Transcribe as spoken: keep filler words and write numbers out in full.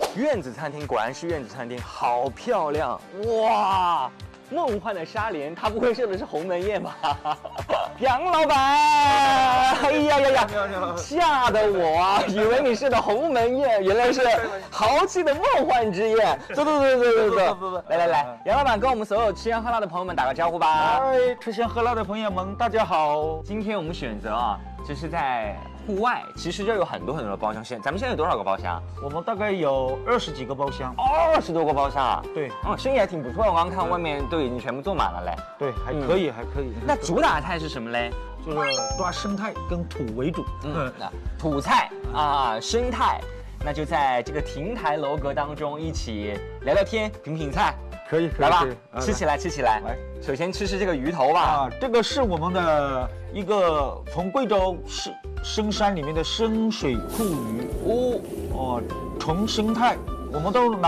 院子餐厅果然是院子餐厅，好漂亮哇！梦幻的纱帘，它不会设的是鸿门宴吧？杨老板，哎呀呀呀，吓得我啊，以为你是的鸿门宴，原来是豪气的梦幻之宴。走走走走走走，来来来，杨老板跟我们所有吃香喝辣的朋友们打个招呼吧。 嗨，吃香喝辣的朋友们，大家好。 今天我们选择啊，就是在户外，其实就有很多很多的包厢。现咱们现在有多少个包厢？ 我们大概有二十几个包厢。 二十多个包厢啊？ 对， 哦，生意还挺不错。我刚刚看外面都已经全部坐满了嘞。 对，还可以，还可以。 那主打菜是什么嘞？ 就是抓生态跟土为主。 嗯，那土菜啊，生态，那就在这个亭台楼阁当中一起聊聊天，品品菜。 可以，可以， 来吧，吃起来，吃起来。来，首先吃吃这个鱼头吧。 啊，这个是我们的一个从贵州深深山里面的深水库鱼哦哦，纯生态，我们都拿。